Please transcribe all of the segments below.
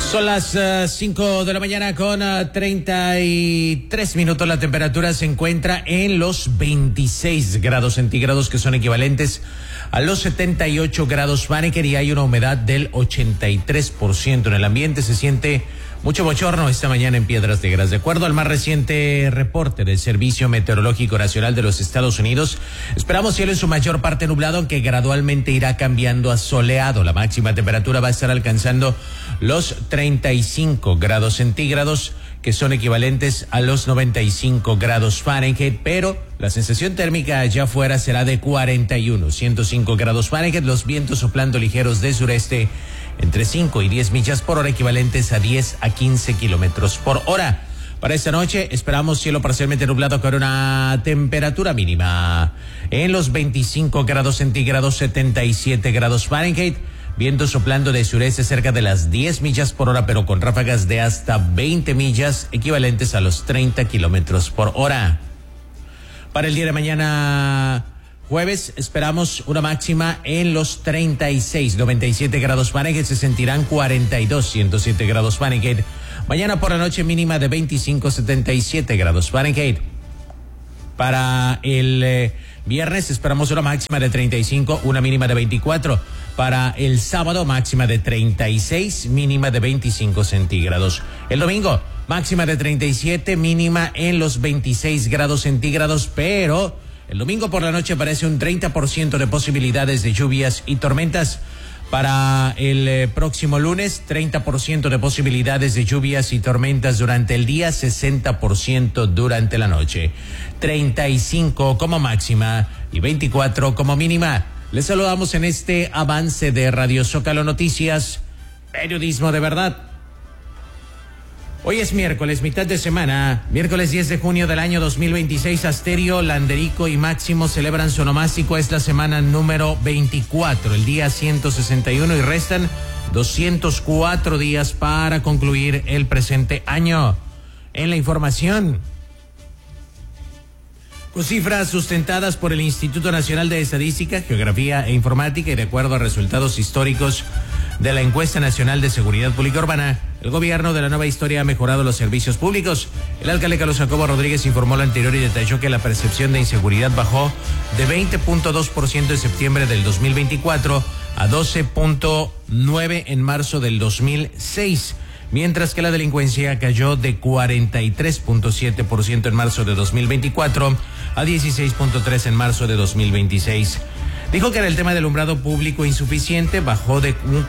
Son las 5 de la mañana con 33 minutos. La temperatura se encuentra en los 26 grados centígrados, que son equivalentes a los 78 grados Fahrenheit, y hay una humedad del 83% en el ambiente. Se siente mucho bochorno esta mañana en Piedras Negras. De acuerdo al más reciente reporte del Servicio Meteorológico Nacional de los Estados Unidos, esperamos cielo en su mayor parte nublado, aunque gradualmente irá cambiando a soleado. La máxima temperatura va a estar alcanzando los 35 grados centígrados, que son equivalentes a los 95 grados Fahrenheit, pero la sensación térmica allá afuera será de 105 grados Fahrenheit, los vientos soplando ligeros de sureste entre 5 y 10 millas por hora, equivalentes a 10 a 15 kilómetros por hora. Para esta noche esperamos cielo parcialmente nublado con una temperatura mínima en los 25 grados centígrados, 77 grados Fahrenheit. Viento soplando de sureste cerca de las 10 millas por hora, pero con ráfagas de hasta 20 millas, equivalentes a los 30 kilómetros por hora. Para el día de mañana, jueves, esperamos una máxima en los 36, 97 grados Fahrenheit, se sentirán 42, 107 grados Fahrenheit. Mañana por la noche mínima de 25, 77 grados Fahrenheit. Para el viernes esperamos una máxima de 35, una mínima de 24. Para el sábado, máxima de 36, mínima de 25 centígrados. El domingo, máxima de 37, mínima en los 26 grados centígrados, pero el domingo por la noche aparece un 30% de posibilidades de lluvias y tormentas. Para el próximo lunes, 30% de posibilidades de lluvias y tormentas durante el día, 60% durante la noche. 35 como máxima y 24 como mínima. Les saludamos en este avance de Radio Zócalo Noticias, periodismo de verdad. Hoy es miércoles, mitad de semana, miércoles 10 de junio del año 2026. Asterio, Landerico y Máximo celebran su onomástico. Es la semana número 24, el día 161, y restan 204 días para concluir el presente año. En la información, con cifras sustentadas por el Instituto Nacional de Estadística, Geografía e Informática y de acuerdo a resultados históricos de la Encuesta Nacional de Seguridad Pública Urbana, el gobierno de la nueva historia ha mejorado los servicios públicos. El alcalde Carlos Jacobo Rodríguez informó lo anterior y detalló que la percepción de inseguridad bajó de 20.2% en septiembre del 2024 a 12.9% en marzo del 2006. Mientras que la delincuencia cayó de 43.7% en marzo de 2024 a 16.3% en marzo de 2026. Dijo que era el tema del alumbrado público insuficiente, bajó de un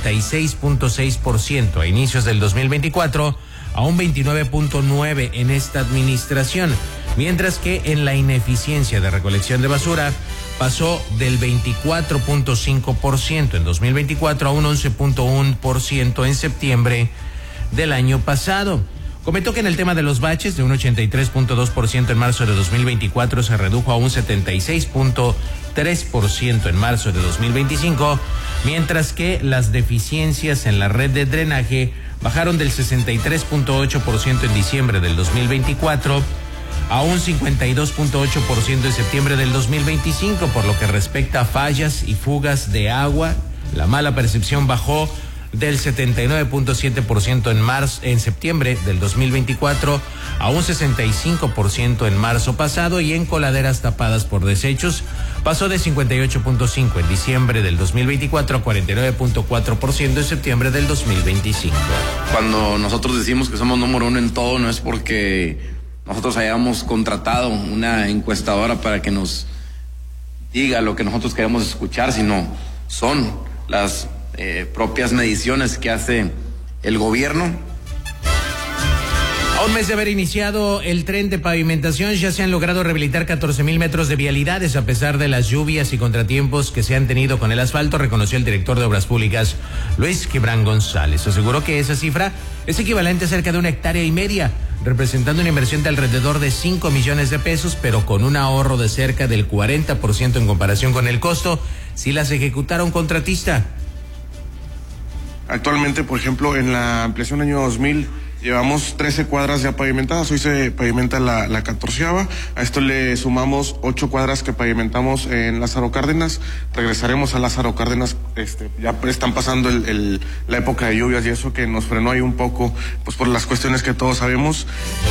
46.6% a inicios del 2024 a un 29.9% en esta administración, mientras que en la ineficiencia de recolección de basura pasó del 24.5% en 2024 a un 11.1% en septiembre del año pasado. Comentó que en el tema de los baches, de un 83.2% en marzo de 2024 se redujo a un 76.3% en marzo de 2025, mientras que las deficiencias en la red de drenaje bajaron del 63.8% en diciembre del 2024 a un 52.8% en septiembre del 2025. Por lo que respecta a fallas y fugas de agua, la mala percepción bajó del 79.7% en septiembre del 2024 a un 65% en marzo pasado, y en coladeras tapadas por desechos pasó de 58.5% en diciembre del 2024 a 49.4% en septiembre del 2025. Cuando nosotros decimos que somos número uno en todo, no es porque nosotros hayamos contratado una encuestadora para que nos diga lo que nosotros queremos escuchar, sino son las propias mediciones que hace el gobierno. A un mes de haber iniciado el tren de pavimentación, ya se han logrado rehabilitar 14,000 metros de vialidades a pesar de las lluvias y contratiempos que se han tenido con el asfalto, reconoció el director de Obras Públicas, Luis Gibran González. Aseguró que esa cifra es equivalente a cerca de 1,5 hectáreas, representando una inversión de alrededor de 5 millones de pesos, pero con un ahorro de cerca del 40% en comparación con el costo si las ejecutara un contratista. Actualmente, por ejemplo, en la ampliación año 2000 Llevamos 13 cuadras ya pavimentadas, hoy se pavimenta la 14ª, a esto le sumamos 8 cuadras que pavimentamos en Lázaro Cárdenas, regresaremos a Lázaro Cárdenas, ya están pasando la época de lluvias y eso que nos frenó ahí un poco, pues por las cuestiones que todos sabemos.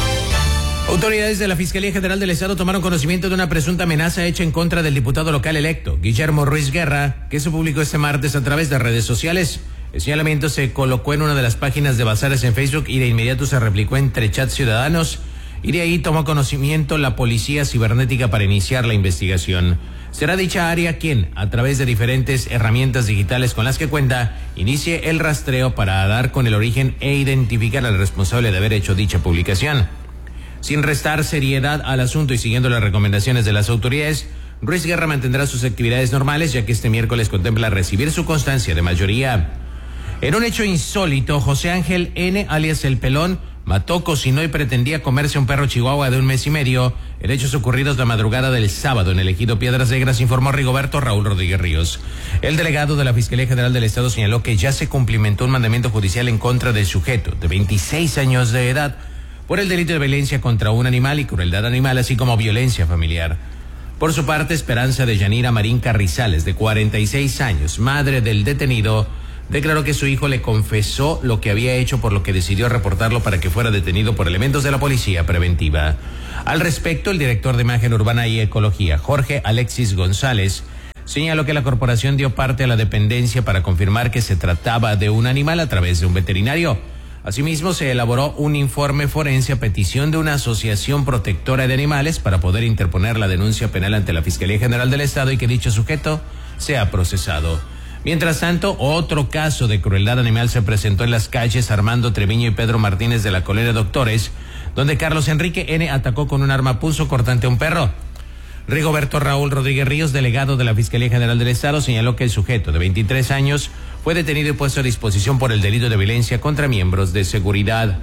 Autoridades de la Fiscalía General del Estado tomaron conocimiento de una presunta amenaza hecha en contra del diputado local electo, Guillermo Ruiz Guerra, que se publicó este martes a través de redes sociales. El señalamiento se colocó en una de las páginas de bazares en Facebook y de inmediato se replicó entre chats ciudadanos y de ahí tomó conocimiento la Policía Cibernética para iniciar la investigación. Será dicha área quien, a través de diferentes herramientas digitales con las que cuenta, inicie el rastreo para dar con el origen e identificar al responsable de haber hecho dicha publicación. Sin restar seriedad al asunto y siguiendo las recomendaciones de las autoridades, Ruiz Guerra mantendrá sus actividades normales ya que este miércoles contempla recibir su constancia de mayoría. En un hecho insólito, José Ángel N., alias El Pelón, mató, cocinó y pretendía comerse un perro chihuahua de 1 mes y medio. En hechos ocurridos la madrugada del sábado en el ejido Piedras Negras, informó Rigoberto Raúl Rodríguez Ríos. El delegado de la Fiscalía General del Estado señaló que ya se cumplimentó un mandamiento judicial en contra del sujeto, de 26 años de edad, por el delito de violencia contra un animal y crueldad animal, así como violencia familiar. Por su parte, Esperanza de Yanira Marín Carrizales, de 46 años, madre del detenido, declaró que su hijo le confesó lo que había hecho, por lo que decidió reportarlo para que fuera detenido por elementos de la policía preventiva. Al respecto, el director de Imagen Urbana y Ecología, Jorge Alexis González, señaló que la corporación dio parte a la dependencia para confirmar que se trataba de un animal a través de un veterinario. Asimismo, se elaboró un informe forense a petición de una asociación protectora de animales para poder interponer la denuncia penal ante la Fiscalía General del Estado y que dicho sujeto sea procesado. Mientras tanto, otro caso de crueldad animal se presentó en las calles Armando Treviño y Pedro Martínez de la colonia Doctores, donde Carlos Enrique N. atacó con un arma punzocortante a un perro. Rigoberto Raúl Rodríguez Ríos, delegado de la Fiscalía General del Estado, señaló que el sujeto de 23 años fue detenido y puesto a disposición por el delito de violencia contra miembros de seguridad.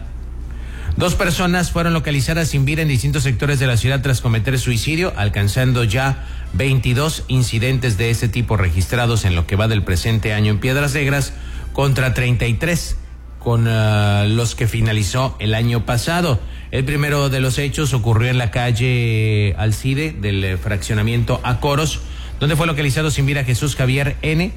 2 personas fueron localizadas sin vida en distintos sectores de la ciudad tras cometer suicidio, alcanzando ya 22 incidentes de ese tipo registrados en lo que va del presente año en Piedras Negras, contra 33 con los que finalizó el año pasado. El primero de los hechos ocurrió en la calle Alcide del fraccionamiento Acoros, donde fue localizado sin vida Jesús Javier N.,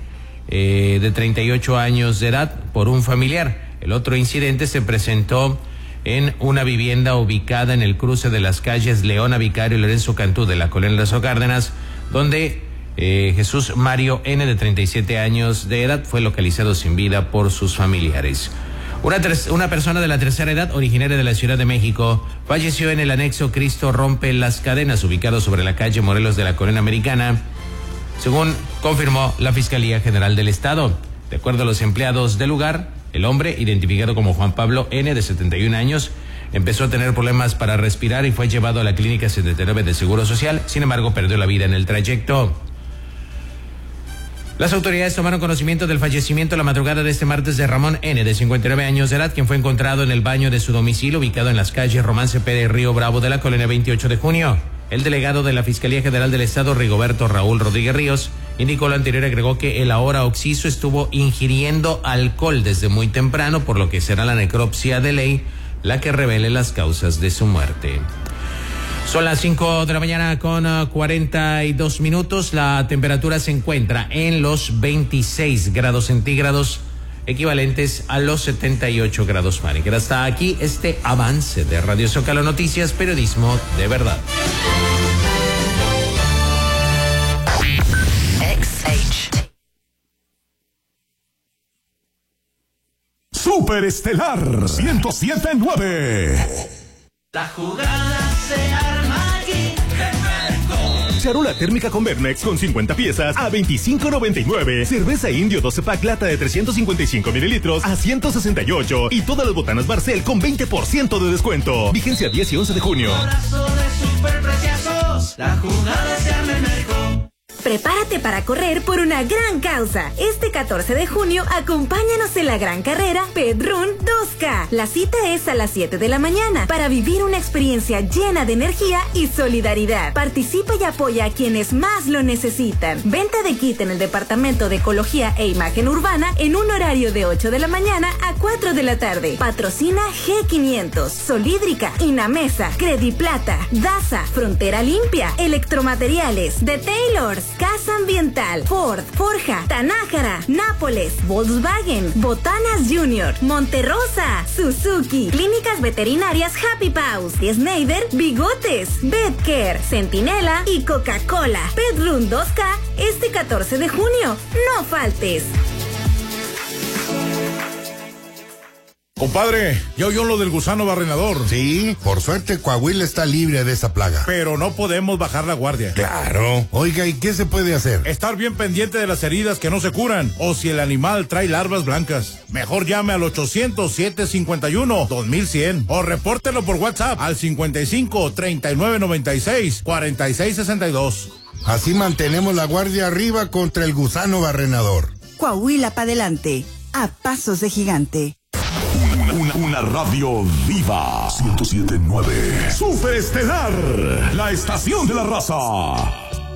de 38 años de edad, por un familiar. El otro incidente se presentó en una vivienda ubicada en el cruce de las calles Leona Vicario y Lorenzo Cantú de la colonia Lázaro Cárdenas, donde Jesús Mario N., de 37 años de edad, fue localizado sin vida por sus familiares. Una persona de la tercera edad, originaria de la Ciudad de México, falleció en el anexo Cristo Rompe las Cadenas, ubicado sobre la calle Morelos de la Colonia Americana, según confirmó la Fiscalía General del Estado. De acuerdo a los empleados del lugar, el hombre, identificado como Juan Pablo N., de 71 años, empezó a tener problemas para respirar y fue llevado a la clínica 79 de Seguro Social. Sin embargo, perdió la vida en el trayecto. Las autoridades tomaron conocimiento del fallecimiento la madrugada de este martes de Ramón N., de 59 años de edad, quien fue encontrado en el baño de su domicilio ubicado en las calles Román Cepeda y Río Bravo de la colonia 28 de junio. El delegado de la Fiscalía General del Estado, Rigoberto Raúl Rodríguez Ríos, indicó lo anterior y agregó que el ahora occiso estuvo ingiriendo alcohol desde muy temprano, por lo que será la necropsia de ley la que revele las causas de su muerte. Son las 5 de la mañana con 42 minutos. La temperatura se encuentra en los 26 grados centígrados, equivalentes a los 78 grados Fahrenheit. Hasta aquí este avance de Radio Zócalo Noticias, periodismo de verdad. Super Estelar 107.9. La jugada se arma aquí. Charola térmica con Vernex con 50 piezas a $25.99. Cerveza Indio 12 pack lata de 355 mililitros a $168. Y todas las botanas Barcel con 20% de descuento. Vigencia 10 y 11 de junio. Abrazo de superpreciosos. La jugada se arma en México. Prepárate para correr por una gran causa. Este 14 de junio, acompáñanos en la gran carrera Pet Run 2K. La cita es a las 7 de la mañana para vivir una experiencia llena de energía y solidaridad. Participa y apoya a quienes más lo necesitan. Venta de kit en el Departamento de Ecología e Imagen Urbana en un horario de 8 de la mañana a 4 de la tarde. Patrocina G500, Solídrica, Inamesa, Crediplata, Daza, Frontera Limpia, Electromateriales, The Taylors, Casa Ambiental, Ford, Forja, Tanájara, Nápoles, Volkswagen, Botanas Junior, Monterrosa, Suzuki, Clínicas Veterinarias Happy Paws, Schneider, Bigotes, Betcare, Centinela y Coca-Cola. Pet Run 2K este 14 de junio. No faltes. Compadre, ¿ya oyó lo del gusano barrenador? Sí, por suerte Coahuila está libre de esa plaga. Pero no podemos bajar la guardia. Claro. Oiga, ¿y qué se puede hacer? Estar bien pendiente de las heridas que no se curan, o si el animal trae larvas blancas. Mejor llame al 800-751-2100 o repórtelo por WhatsApp al 55-3996-4662. Así mantenemos la guardia arriba contra el gusano barrenador. Coahuila pa' adelante, a pasos de gigante. Una radio viva. 107.9. Superestelar, la estación de la raza.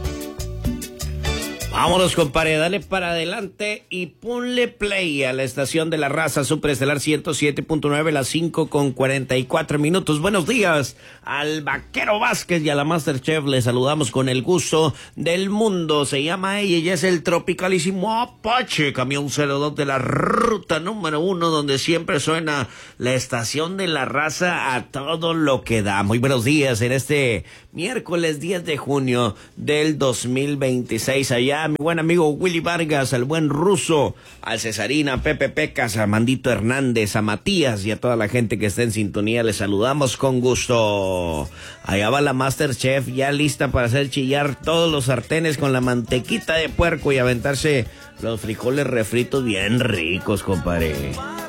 Vámonos, compadre, dale para adelante y ponle play a la estación de la raza Superestelar 107.9, las 5:44. Buenos días al Vaquero Vázquez y a la Masterchef. Le saludamos con el gusto del mundo. Se llama ella y es el tropicalísimo Apache, camión 02 de la ruta número 1, donde siempre suena la estación de la raza a todo lo que da. Muy buenos días en este miércoles 10 de junio del 2026. Allá a mi buen amigo Willy Vargas, al buen Ruso, al Cesarina, a Pepe Pecas, a Mandito Hernández, a Matías y a toda la gente que está en sintonía. Les saludamos con gusto. Allá va la Masterchef ya lista para hacer chillar todos los sartenes con la mantequita de puerco y aventarse los frijoles refritos bien ricos, compadre.